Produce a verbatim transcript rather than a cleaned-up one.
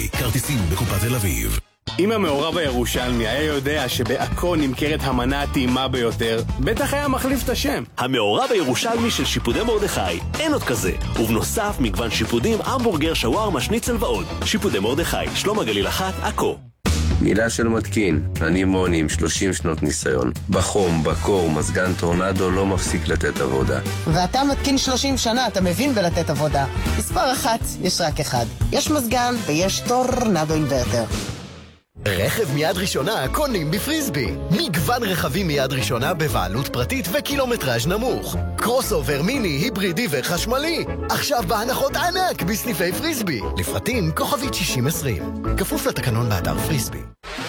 כרטיסים בקופת תל אביב. אם המעורב הירושלמי היה יודע שבעכו נמכרת המנה הטעימה ביותר, בטח היה מחליף את השם. המעורב הירושלמי של שיפודי מרדכי, אין עוד כזה. ובנוסף מגוון שיפודים, המבורגר, שווארמה, שניצל ועוד. שיפודי מרדכי, שלום הגליל אחת, עכו. מילה של מתקין, אני מוני עם שלושים שנות ניסיון. בחום, בקור, מזגן טורנדו לא מפסיק לתת עבודה. ואתה מתקין שלושים שנה, אתה מבין בלתת עבודה. מספר אחת, יש רק אחד. יש מזגן ויש טורנדו אינברטר. רכב מיד ראשונה קונים בפריסבי. מגוון רכבים מיד ראשונה בבעלות פרטית וקילומטראז' נמוך. קרוס אובר מיני, היברידי וחשמלי. עכשיו בהנחות ענק בסניפי פריסבי. לפרטים כוכבית שישים עשרים. כפוף לתקנון באתר פריסבי.